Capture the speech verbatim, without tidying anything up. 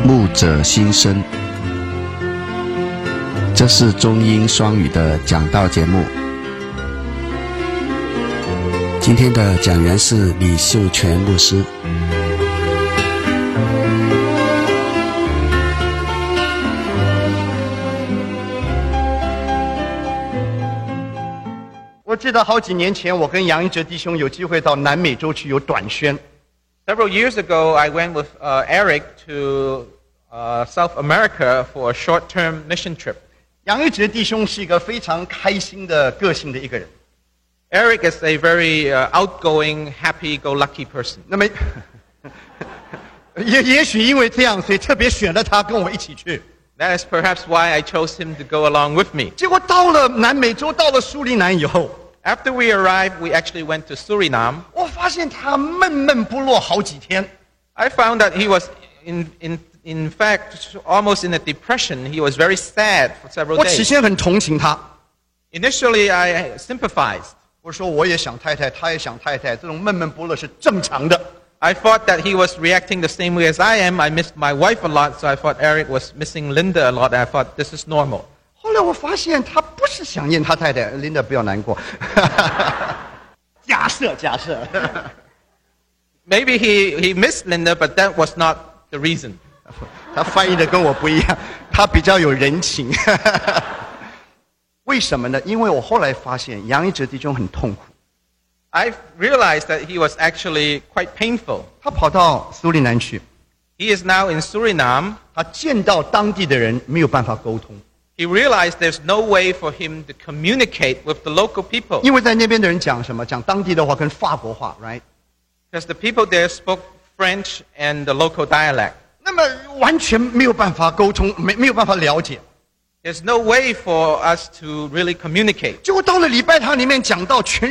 牧者心声，这是中英双语的讲道节目。今天的讲员是李秀全牧师。 我记得好几年前，我跟杨一哲弟兄有机会到南美洲去有短宣。 Several years ago, I went with uh, Eric to uh, South America for a short-term mission trip. 杨一哲弟兄是一个非常开心的个性的一个人。 Eric is a very uh, outgoing, happy-go-lucky person. 那么，也也许因为这样，所以特别选了他跟我一起去。 That is perhaps why I chose him to go along with me. 结果到了南美洲，到了苏里南以后。 After we arrived, we actually went to Suriname. 我发现他闷闷不乐好几天。 I found that he was, in, in, in fact, almost in a depression. He was very sad for several 我起 days. 先很同情他。 Initially, I sympathized. 我说我也想太太，他也想太太，这种闷闷不乐是正常的。 I thought that he was reacting the same way as I am. I missed my wife a lot, so I thought Eric was missing Linda a lot. I thought this is normal. 后来我发现他不是想念他太太 ，Linda 不要难过。假设假设。 Maybe he, he missed Linda, but that was not the reason. 他翻译的跟我不一样，他比较有人情。为什么呢？因为我后来发现杨一哲弟兄很痛苦。 I realized that he was actually quite painful. 他跑到苏里南去。 He is now in Suriname. 他见到当地的人没有办法沟通。 He realized there's no way for him to communicate with the local people. 因为在那边的人讲什么？讲当地的话跟法国话 ，right？ Because the people there spoke French and the local dialect. 那么完全没有办法沟通，没没有办法了解。 There's no way for us to really communicate. 结果到了礼拜堂里面讲到全。